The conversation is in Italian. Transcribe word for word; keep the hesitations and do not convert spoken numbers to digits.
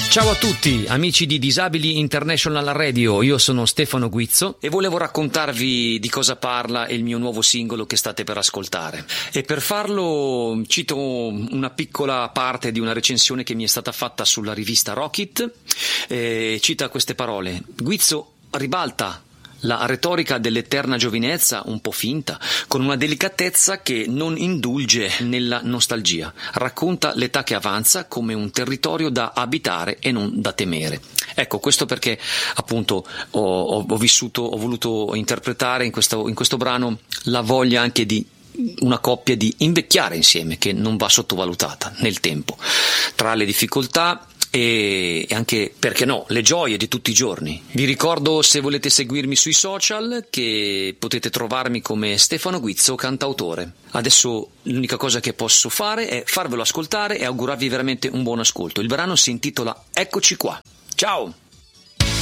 Ciao a tutti, amici di Disabili International Radio, io sono Stefano Guizzo e volevo raccontarvi di cosa parla il mio nuovo singolo che state per ascoltare. E per farlo cito una piccola parte di una recensione che mi è stata fatta sulla rivista Rockit. Eh, cita queste parole: Guizzo ribalta la retorica dell'eterna giovinezza, un po' finta, con una delicatezza che non indulge nella nostalgia. Racconta l'età che avanza come un territorio da abitare e non da temere. Ecco, questo perché appunto ho, ho, ho vissuto, ho voluto interpretare in questo, in questo brano la voglia anche di una coppia di invecchiare insieme, che non va sottovalutata nel tempo, tra le difficoltà e anche, perché no, le gioie di tutti i giorni. Vi ricordo, se volete seguirmi sui social, che potete trovarmi come Stefano Guizzo cantautore. Adesso l'unica cosa che posso fare è farvelo ascoltare e augurarvi veramente un buon ascolto. Il brano si intitola Eccoci qua. Ciao!